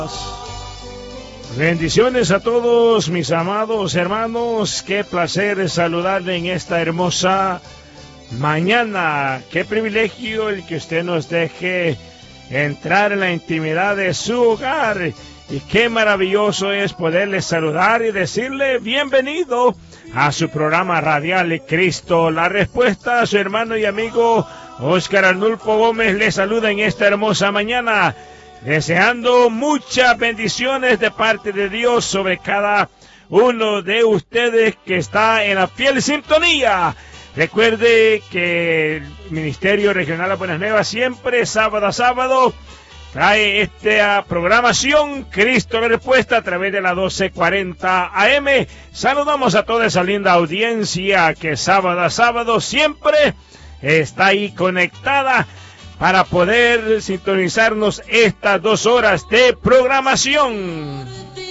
Bendiciones a todos mis amados hermanos, qué placer saludarle en esta hermosa mañana, qué privilegio el que usted nos deje entrar en la intimidad de su hogar y qué maravilloso es poderle saludar y decirle bienvenido a su programa radial Cristo la Respuesta. Su hermano y amigo Óscar Arnulfo Gómez le saluda en esta hermosa mañana, deseando muchas bendiciones de parte de Dios sobre cada uno de ustedes que está en la fiel sintonía. Recuerde que el Ministerio Regional de Buenas Nuevas siempre, sábado a sábado, trae esta programación Cristo la Respuesta a través de la 1240 AM. Saludamos a toda esa linda audiencia que sábado a sábado siempre está ahí conectada para poder sintonizarnos estas 2 horas de programación.